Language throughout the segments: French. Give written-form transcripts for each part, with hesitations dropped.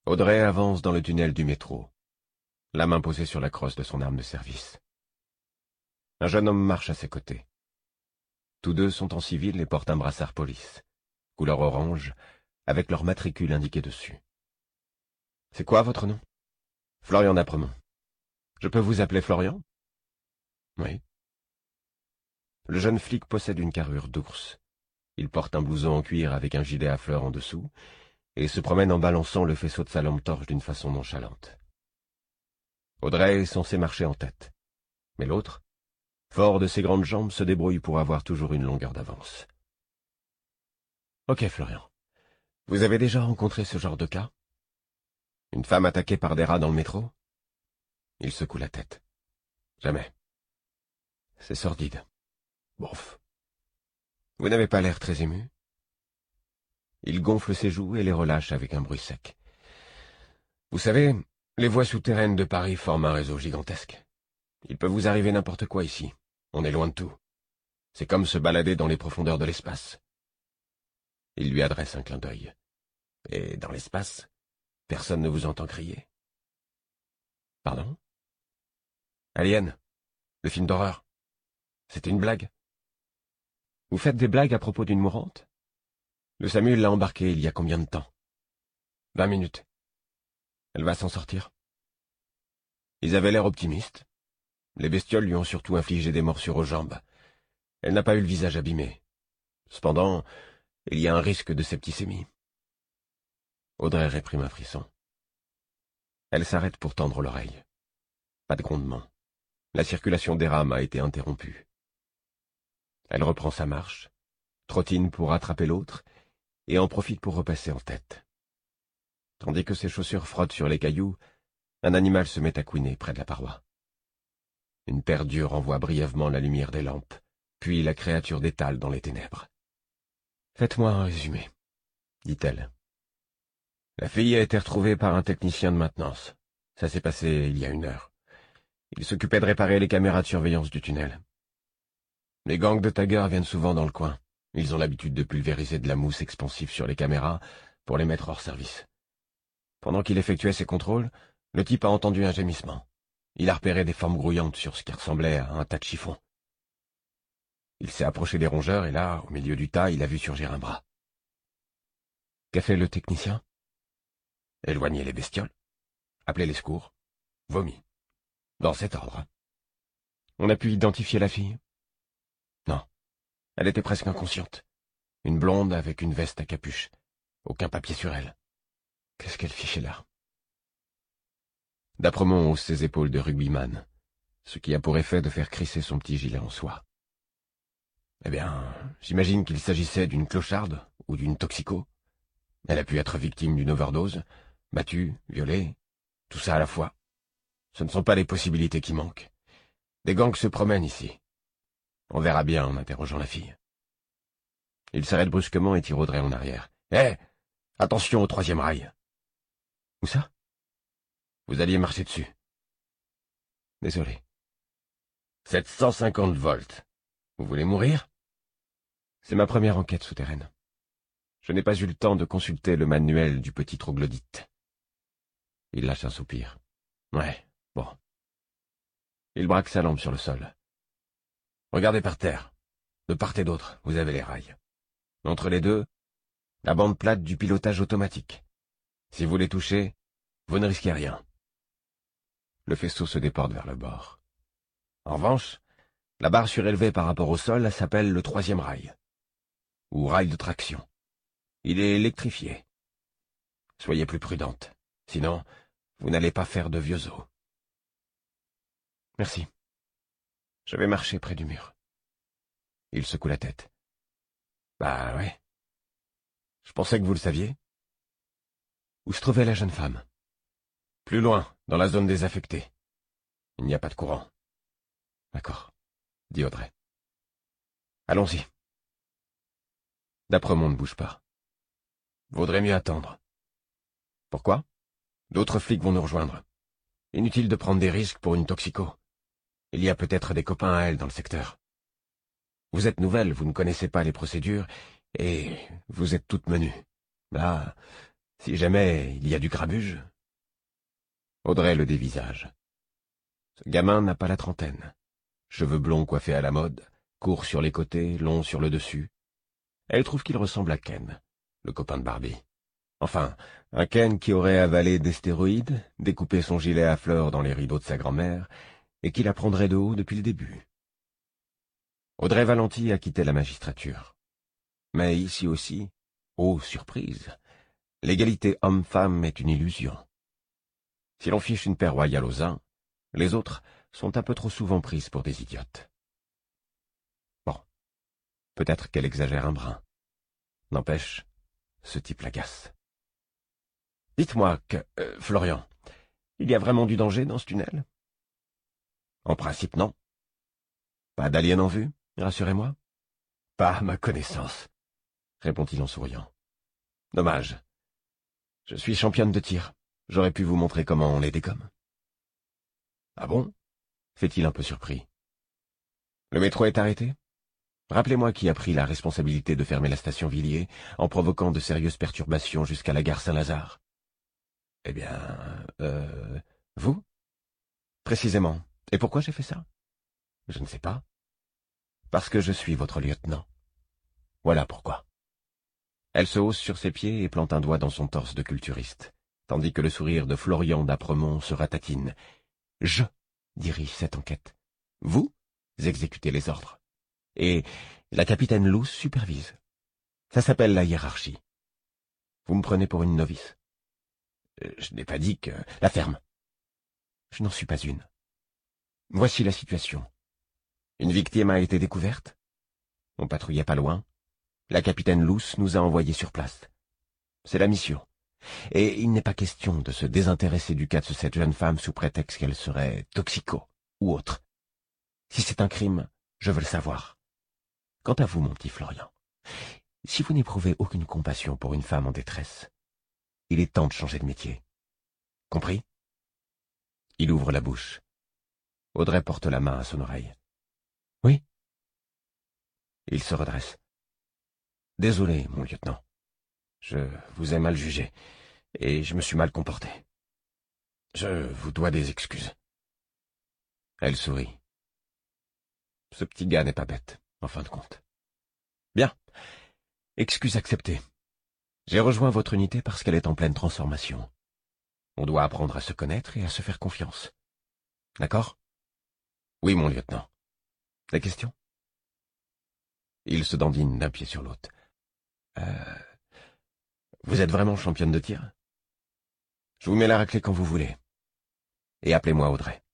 Audrey avance dans le tunnel du métro, la main posée sur la crosse de son arme de service. Un jeune homme marche à ses côtés. Tous deux sont en civil et portent un brassard police, couleur orange, avec leur matricule indiquée dessus. « C'est quoi votre nom ?»« Florian d'Apremont. Je peux vous appeler Florian ?»« Oui. » Le jeune flic possède une carrure d'ours. Il porte un blouson en cuir avec un gilet à fleurs en dessous et se promène en balançant le faisceau de sa lampe torche d'une façon nonchalante. Audrey est censée marcher en tête, mais l'autre, fort de ses grandes jambes, se débrouille pour avoir toujours une longueur d'avance. « Ok, Florian. Vous avez déjà rencontré ce genre de cas? Une femme attaquée par des rats dans le métro? » Il secoue la tête. « Jamais. C'est sordide. Bof. Vous n'avez pas l'air très ému? » Il gonfle ses joues et les relâche avec un bruit sec. « Vous savez, les voies souterraines de Paris forment un réseau gigantesque. Il peut vous arriver n'importe quoi ici. On est loin de tout. C'est comme se balader dans les profondeurs de l'espace. » Il lui adresse un clin d'œil. « Et dans l'espace, personne ne vous entend crier. »« Pardon ? Alien, le film d'horreur. C'était une blague. Vous faites des blagues à propos d'une mourante? Le Samuel l'a embarquée il y a combien de temps? 20 minutes. Elle va s'en sortir. Ils avaient l'air optimistes. Les bestioles lui ont surtout infligé des morsures aux jambes. Elle n'a pas eu le visage abîmé. Cependant, il y a un risque de septicémie. Audrey réprime un frisson. Elle s'arrête pour tendre l'oreille. Pas de grondement. La circulation des rames a été interrompue. Elle reprend sa marche, trottine pour rattraper l'autre, et en profite pour repasser en tête. Tandis que ses chaussures frottent sur les cailloux, un animal se met à couiner près de la paroi. Une paire d'yeux renvoie brièvement la lumière des lampes, puis la créature détale dans les ténèbres. « Faites-moi un résumé, » dit-elle. La fille a été retrouvée par un technicien de maintenance. Ça s'est passé il y a 1 heure. Il s'occupait de réparer les caméras de surveillance du tunnel. Les gangs de taggers viennent souvent dans le coin. Ils ont l'habitude de pulvériser de la mousse expansive sur les caméras pour les mettre hors service. Pendant qu'il effectuait ses contrôles, le type a entendu un gémissement. Il a repéré des formes grouillantes sur ce qui ressemblait à un tas de chiffons. Il s'est approché des rongeurs et là, au milieu du tas, il a vu surgir un bras. Qu'a fait le technicien? Éloigner les bestioles, appeler les secours, vomi. Dans cet ordre. On a pu identifier la fille? Non. Elle était presque inconsciente. Une blonde avec une veste à capuche. Aucun papier sur elle. Qu'est-ce qu'elle fichait là? D'Apremont hausse ses épaules de rugbyman, ce qui a pour effet de faire crisser son petit gilet en soie. Eh bien, j'imagine qu'il s'agissait d'une clocharde ou d'une toxico. Elle a pu être victime d'une overdose, battue, violée, tout ça à la fois. Ce ne sont pas les possibilités qui manquent. Des gangs se promènent ici. On verra bien en interrogeant la fille. Il s'arrête brusquement et tire Audrey en arrière. « Hé, attention au 3e rail !»« Où ça ?»« Vous alliez marcher dessus. » »« Désolé. » « 750 volts. Vous voulez mourir ?» C'est ma première enquête souterraine. Je n'ai pas eu le temps de consulter le manuel du petit troglodyte. Il lâche un soupir. Ouais, bon. Il braque sa lampe sur le sol. Regardez par terre. De part et d'autre, vous avez les rails. Entre les deux, la bande plate du pilotage automatique. Si vous les touchez, vous ne risquez rien. Le faisceau se déporte vers le bord. En revanche, la barre surélevée par rapport au sol s'appelle le 3e rail, ou rail de traction. Il est électrifié. Soyez plus prudente, sinon vous n'allez pas faire de vieux os. Merci. Je vais marcher près du mur. Il secoue la tête. Bah ouais. Je pensais que vous le saviez. Où se trouvait la jeune femme? Plus loin, dans la zone désaffectée. Il n'y a pas de courant. D'accord, dit Audrey. Allons-y. D'Apremont ne bouge pas. Vaudrait mieux attendre. Pourquoi? D'autres flics vont nous rejoindre. Inutile de prendre des risques pour une toxico. Il y a peut-être des copains à elle dans le secteur. Vous êtes nouvelle, vous ne connaissez pas les procédures, et vous êtes toute menue. Là, Si jamais il y a du grabuge. Audrey le dévisage. Ce gamin n'a pas la trentaine. Cheveux blonds coiffés à la mode, courts sur les côtés, longs sur le dessus. Elle trouve qu'il ressemble à Ken, le copain de Barbie. Enfin, un Ken qui aurait avalé des stéroïdes, découpé son gilet à fleurs dans les rideaux de sa grand-mère, et qui la prendrait de haut depuis le début. Audrey Valenti a quitté la magistrature. Mais ici aussi, ô surprise, l'égalité homme-femme est une illusion. Si l'on fiche une paix royale aux uns, les autres sont un peu trop souvent prises pour des idiotes. Bon, peut-être qu'elle exagère un brin. N'empêche, ce type l'agace. Dites-moi que, Florian, il y a vraiment du danger dans ce tunnel? En principe, non. Pas d'alien en vue, rassurez-moi. Pas à ma connaissance, répond-il en souriant. Dommage. Je suis championne de tir. J'aurais pu vous montrer comment on les dégomme. Ah bon? Fait-il un peu surpris. Le métro est arrêté? Rappelez-moi qui a pris la responsabilité de fermer la station Villiers en provoquant de sérieuses perturbations jusqu'à la gare Saint-Lazare. Eh bien, vous? Précisément. Et pourquoi j'ai fait ça? Je ne sais pas. Parce que je suis votre lieutenant. Voilà pourquoi. Elle se hausse sur ses pieds et plante un doigt dans son torse de culturiste, tandis que le sourire de Florian d'Apremont se ratatine. Je dirige cette enquête. Vous exécutez les ordres. Et la capitaine Luce supervise. Ça s'appelle la hiérarchie. Vous me prenez pour une novice? Je n'ai pas dit que... La ferme. Je n'en suis pas une. Voici la situation. Une victime a été découverte. On patrouillait pas loin. La capitaine Luce nous a envoyés sur place. C'est la mission. Et il n'est pas question de se désintéresser du cas de cette jeune femme sous prétexte qu'elle serait toxico ou autre. Si c'est un crime, je veux le savoir. Quant à vous, mon petit Florian, si vous n'éprouvez aucune compassion pour une femme en détresse, il est temps de changer de métier. Compris? Il ouvre la bouche. Audrey porte la main à son oreille. Oui? Il se redresse. Désolé, mon lieutenant. Je vous ai mal jugé, et je me suis mal comporté. Je vous dois des excuses. Elle sourit. Ce petit gars n'est pas bête, en fin de compte. Bien. Excuse acceptée. J'ai rejoint votre unité parce qu'elle est en pleine transformation. On doit apprendre à se connaître et à se faire confiance. D'accord? Oui, mon lieutenant. Des questions? Il se dandine d'un pied sur l'autre. Vous êtes vraiment championne de tir? Je vous mets la raclée quand vous voulez. Et appelez-moi Audrey.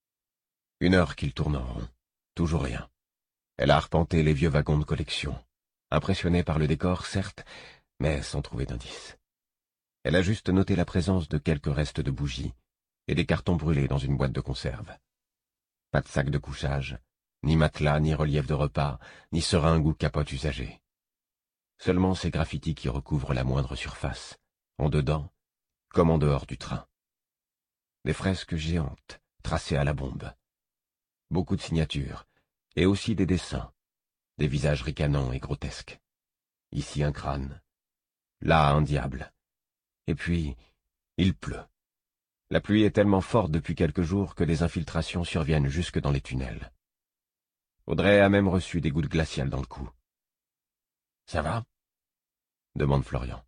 1 heure qu'il tourne en rond. Toujours rien. Elle a arpenté les vieux wagons de collection. Impressionnée par le décor, certes, mais sans trouver d'indice. Elle a juste noté la présence de quelques restes de bougies et des cartons brûlés dans une boîte de conserve. Pas de sac de couchage, ni matelas, ni relief de repas, ni seringue ou capote usagée. Seulement ces graffitis qui recouvrent la moindre surface, en dedans, comme en dehors du train. Des fresques géantes, tracées à la bombe. Beaucoup de signatures, et aussi des dessins, des visages ricanants et grotesques. Ici un crâne, là un diable. Et puis, il pleut. La pluie est tellement forte depuis quelques jours que des infiltrations surviennent jusque dans les tunnels. Audrey a même reçu des gouttes glaciales dans le cou. « Ça va ?» demande Florian.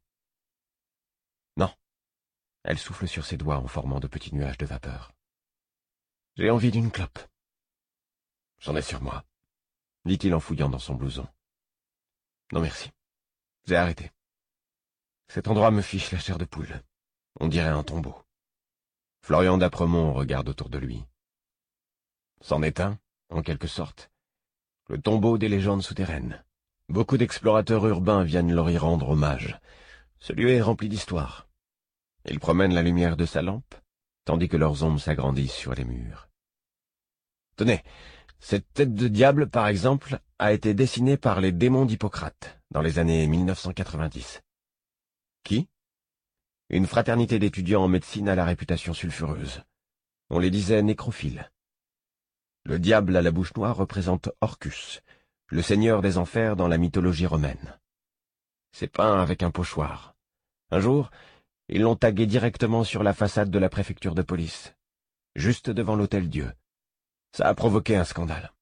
Non. Elle souffle sur ses doigts en formant de petits nuages de vapeur. « J'ai envie d'une clope. »« J'en ai sur moi, » dit-il en fouillant dans son blouson. « Non merci. J'ai arrêté. Cet endroit me fiche la chair de poule. On dirait un tombeau. » Florian d'Apremont regarde autour de lui. C'en est un, en quelque sorte. Le tombeau des légendes souterraines. Beaucoup d'explorateurs urbains viennent leur y rendre hommage. Ce lieu est rempli d'histoire. Ils promènent la lumière de sa lampe, tandis que leurs ombres s'agrandissent sur les murs. Tenez, cette tête de diable, par exemple, a été dessinée par les démons d'Hippocrate, dans les années 1990. Qui? Une fraternité d'étudiants en médecine à la réputation sulfureuse. On les disait nécrophiles. Le diable à la bouche noire représente Orcus, le seigneur des enfers dans la mythologie romaine. C'est peint avec un pochoir. Un jour, Ils l'ont tagué directement sur la façade de la préfecture de police, juste devant l'Hôtel-Dieu. Ça a provoqué un scandale.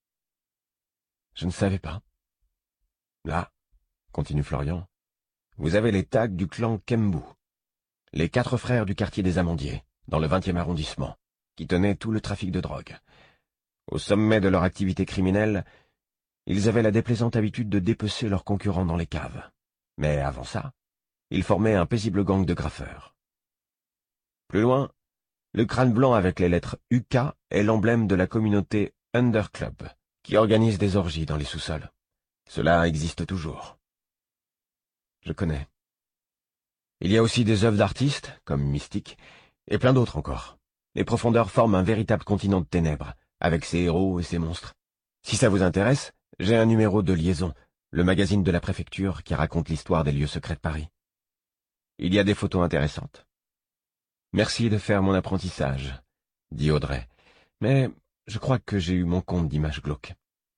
Je ne savais pas. Là, continue Florian, vous avez les tags du clan Kembu, les 4 frères du quartier des Amandiers, dans le 20e arrondissement, qui tenaient tout le trafic de drogue. Au sommet de leur activité criminelle, ils avaient la déplaisante habitude de dépecer leurs concurrents dans les caves. Mais avant ça, ils formaient un paisible gang de graffeurs. Plus loin, le crâne blanc avec les lettres UK est l'emblème de la communauté Under Club, qui organise des orgies dans les sous-sols. Cela existe toujours. Je connais. Il y a aussi des œuvres d'artistes, comme Mystique, et plein d'autres encore. Les profondeurs forment un véritable continent de ténèbres, avec ses héros et ses monstres. Si ça vous intéresse, j'ai un numéro de Liaison, le magazine de la préfecture qui raconte l'histoire des lieux secrets de Paris. Il y a des photos intéressantes. Merci de faire mon apprentissage, dit Audrey, mais je crois que j'ai eu mon compte d'images glauques.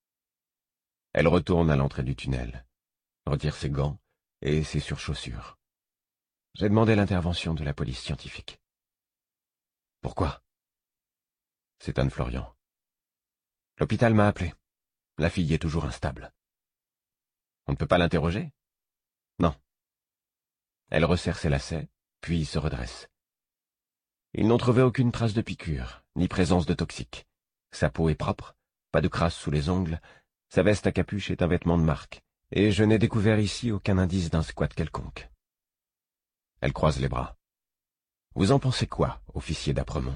Elle retourne à l'entrée du tunnel, retire ses gants et ses surchaussures. J'ai demandé l'intervention de la police scientifique. Pourquoi? C'est Anne-Florian. L'hôpital m'a appelé. La fille est toujours instable. On ne peut pas l'interroger? Non. Elle resserre ses lacets, puis se redresse. Ils n'ont trouvé aucune trace de piqûre, ni présence de toxiques. Sa peau est propre, pas de crasse sous les ongles, sa veste à capuche est un vêtement de marque, et je n'ai découvert ici aucun indice d'un squat quelconque. Elle croise les bras. Vous en pensez quoi, officier d'Apremont?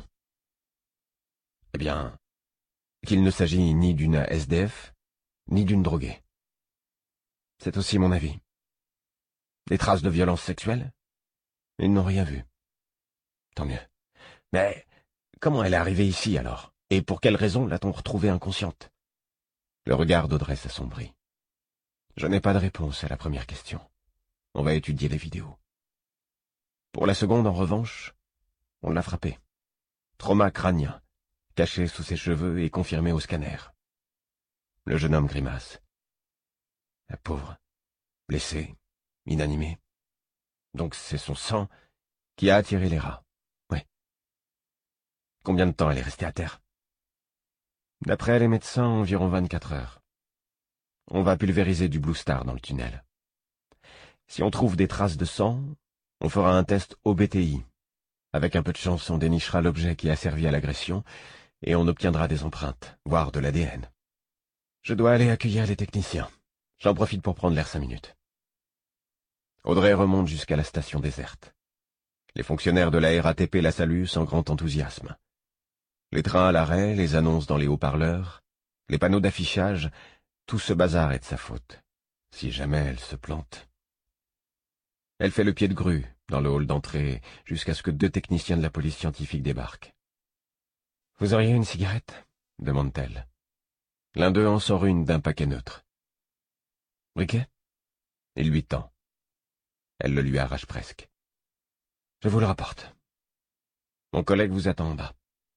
Eh bien, qu'il ne s'agit ni d'une SDF, ni d'une droguée. C'est aussi mon avis. Des traces de violence sexuelle? Ils n'ont rien vu. Tant mieux. Mais comment elle est arrivée ici, alors? Et pour quelle raison l'a-t-on retrouvée inconsciente? Le regard d'Audrey s'assombrit. Je n'ai pas de réponse à la première question. On va étudier les vidéos. Pour la seconde, en revanche, on l'a frappée. Trauma crânien, caché sous ses cheveux et confirmé au scanner. Le jeune homme grimace. La pauvre, blessée, inanimée. Donc c'est son sang qui a attiré les rats. Ouais. Combien de temps elle est restée à terre? D'après les médecins, environ 24 heures. On va pulvériser du Blue Star dans le tunnel. Si on trouve des traces de sang, on fera un test OBTI. Avec un peu de chance, on dénichera l'objet qui a servi à l'agression et on obtiendra des empreintes, voire de l'ADN. Je dois aller accueillir les techniciens. J'en profite pour prendre l'air 5 minutes. Audrey remonte jusqu'à la station déserte. Les fonctionnaires de la RATP la saluent sans grand enthousiasme. Les trains à l'arrêt, les annonces dans les haut-parleurs, les panneaux d'affichage, tout ce bazar est de sa faute. Si jamais elle se plante. Elle fait le pied de grue dans le hall d'entrée jusqu'à ce que 2 techniciens de la police scientifique débarquent. « Vous auriez une cigarette ?» demande-t-elle. L'un d'eux en sort une d'un paquet neutre. « Briquet ?» Il lui tend. Elle le lui arrache presque. « Je vous le rapporte. Mon collègue vous attend en bas. »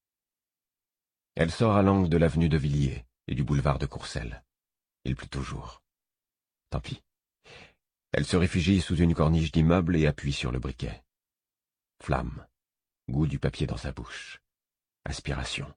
Elle sort à l'angle de l'avenue de Villiers et du boulevard de Courcelles. Il pleut toujours. Tant pis. Elle se réfugie sous une corniche d'immeuble et appuie sur le briquet. Flamme. Goût du papier dans sa bouche. Aspiration.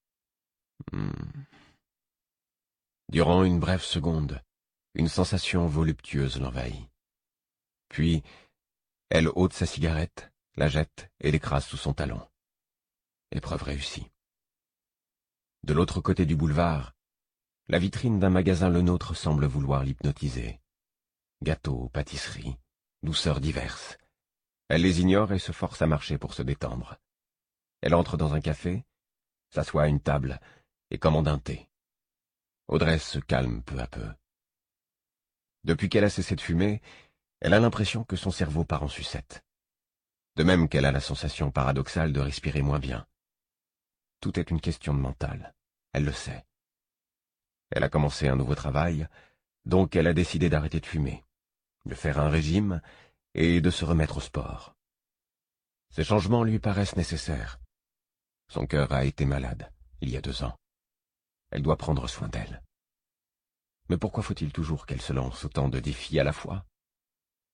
Durant une brève seconde, une sensation voluptueuse l'envahit. Puis, elle ôte sa cigarette, la jette et l'écrase sous son talon. Épreuve réussie. De l'autre côté du boulevard, la vitrine d'un magasin Le Nôtre semble vouloir l'hypnotiser. Gâteaux, pâtisseries, douceurs diverses. Elle les ignore et se force à marcher pour se détendre. Elle entre dans un café, s'assoit à une table et commande un thé. Audrey se calme peu à peu. Depuis qu'elle a cessé de fumer, elle a l'impression que son cerveau part en sucette. De même qu'elle a la sensation paradoxale de respirer moins bien. Tout est une question de mental, elle le sait. Elle a commencé un nouveau travail, donc elle a décidé d'arrêter de fumer, de faire un régime et de se remettre au sport. Ces changements lui paraissent nécessaires. Son cœur a été malade, il y a 2 ans. Elle doit prendre soin d'elle. Mais pourquoi faut-il toujours qu'elle se lance autant de défis à la fois?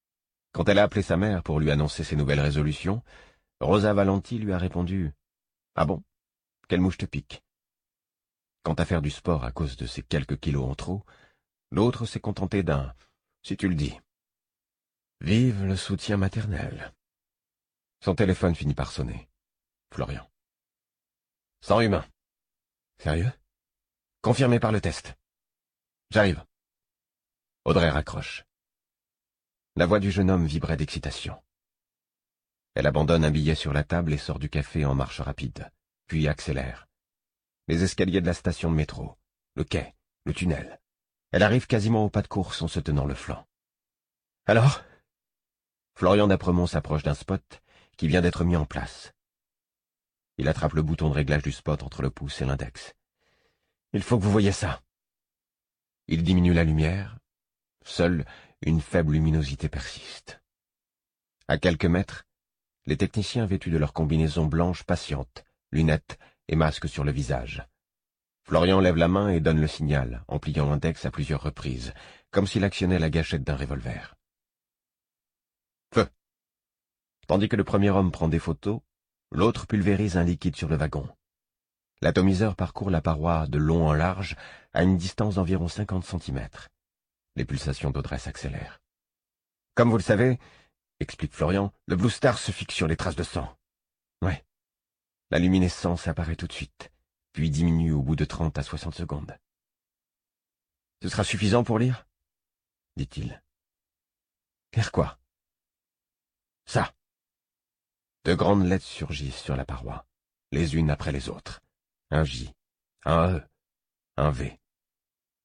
Quand elle a appelé sa mère pour lui annoncer ses nouvelles résolutions, Rosa Valenti lui a répondu « Ah bon? Quelle mouche te pique ?» Quant à faire du sport à cause de ses quelques kilos en trop, l'autre s'est contenté d'un « si tu le dis ». Vive le soutien maternel. Son téléphone finit par sonner. Florian. Sang humain. Sérieux? Confirmé par le test. J'arrive. Audrey raccroche. La voix du jeune homme vibrait d'excitation. Elle abandonne un billet sur la table et sort du café en marche rapide, puis accélère. Les escaliers de la station de métro, le quai, le tunnel. Elle arrive quasiment au pas de course en se tenant le flanc. Alors? Florian d'Apremont s'approche d'un spot qui vient d'être mis en place. Il attrape le bouton de réglage du spot entre le pouce et l'index. Il faut que vous voyiez ça. Il diminue la lumière. Seule une faible luminosité persiste. À quelques mètres, les techniciens vêtus de leurs combinaisons blanches patientent, lunettes et masques sur le visage. Florian lève la main et donne le signal, en pliant l'index à plusieurs reprises, comme s'il actionnait la gâchette d'un revolver. Feu. Tandis que le premier homme prend des photos, l'autre pulvérise un liquide sur le wagon. L'atomiseur parcourt la paroi de long en large à une distance d'environ 50 centimètres. Les pulsations d'Audrey s'accélèrent. Comme vous le savez, explique Florian, le Blue Star se fixe sur les traces de sang. Ouais. La luminescence apparaît tout de suite, puis diminue au bout de 30 à 60 secondes. Ce sera suffisant pour lire? Dit-il. Lire quoi? Ça. De grandes lettres surgissent sur la paroi, les unes après les autres. Un J, un E, un V.